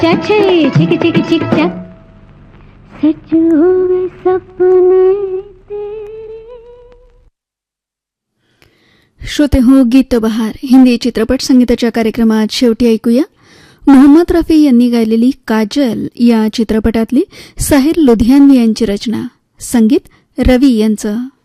चचे चिक चिक चिक चक सच हुए सपने तेरे. श्रोते हो, गीत बहार हिंदी चित्रपट संगीताच्या कार्यक्रमात शेवटी ऐकूया मोहम्मद रफी यांनी गायलेली काजल या चित्रपटातली साहिर लुधियानवी यांची रचना, संगीत रवी यांचं.